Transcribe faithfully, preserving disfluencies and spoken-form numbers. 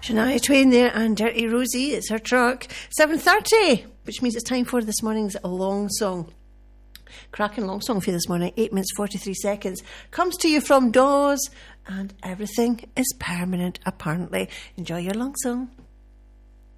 Shania Twain there and Dirty Rosie, it's her truck. seven thirty, which means it's time for this morning's long song. Cracking long song for you this morning, eight minutes forty-three seconds. Comes to you from Dawes, and everything is permanent apparently. Enjoy your long song.